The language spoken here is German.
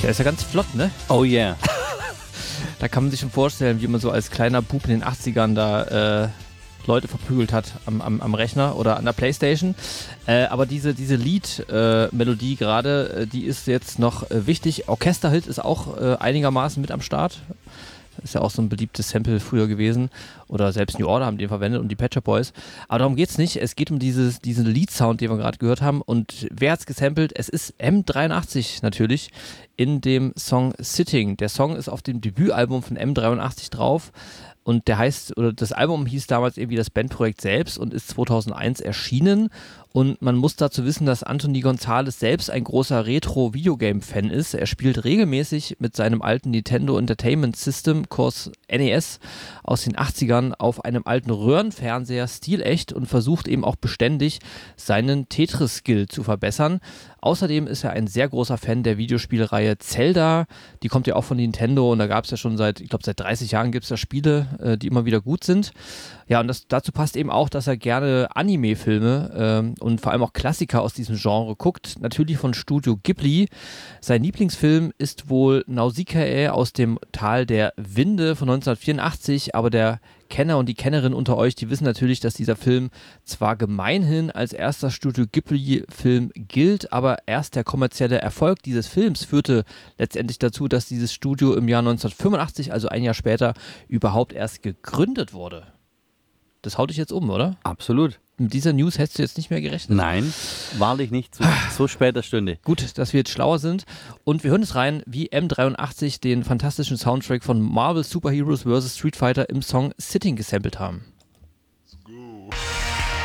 Der ist ja ganz flott, ne? Oh yeah. Da kann man sich schon vorstellen, wie man so als kleiner Bub in den 80ern da Leute verprügelt hat am Rechner oder an der Playstation. Aber diese Lied-Melodie gerade, die ist jetzt noch wichtig. Orchesterhit ist auch einigermaßen mit am Start. Ist ja auch so ein beliebtes Sample früher gewesen. Oder selbst New Order haben den verwendet und die Pet Shop Boys. Aber darum geht's nicht. Es geht um diesen Lead-Sound, den wir gerade gehört haben. Und wer hat's gesampelt? Es ist M83 natürlich in dem Song Sitting. Der Song ist auf dem Debütalbum von M83 drauf. Und der heißt, oder das Album hieß damals irgendwie das Bandprojekt selbst und ist 2001 erschienen. Und man muss dazu wissen, dass Anthony Gonzalez selbst ein großer Retro-Videogame-Fan ist. Er spielt regelmäßig mit seinem alten Nintendo Entertainment System, kurz NES, aus den 80ern auf einem alten Röhrenfernseher stilecht und versucht eben auch beständig seinen Tetris-Skill zu verbessern. Außerdem ist er ein sehr großer Fan der Videospielreihe Zelda. Die kommt ja auch von Nintendo und da gab es ja schon seit 30 Jahren gibt es da Spiele, die immer wieder gut sind. Ja, und dazu passt eben auch, dass er gerne Anime-Filme und vor allem auch Klassiker aus diesem Genre guckt. Natürlich von Studio Ghibli. Sein Lieblingsfilm ist wohl Nausicaa aus dem Tal der Winde von 1984, aber der Kenner und die Kennerin unter euch, die wissen natürlich, dass dieser Film zwar gemeinhin als erster Studio Ghibli-Film gilt, aber erst der kommerzielle Erfolg dieses Films führte letztendlich dazu, dass dieses Studio im Jahr 1985, also ein Jahr später, überhaupt erst gegründet wurde. Das haut dich jetzt um, oder? Absolut. Mit dieser News hättest du jetzt nicht mehr gerechnet. Nein, wahrlich nicht zu so später Stunde. Gut, dass wir jetzt schlauer sind. Und wir hören es rein, wie M83 den fantastischen Soundtrack von Marvel Super Heroes vs. Street Fighter im Song Sitting gesampelt haben.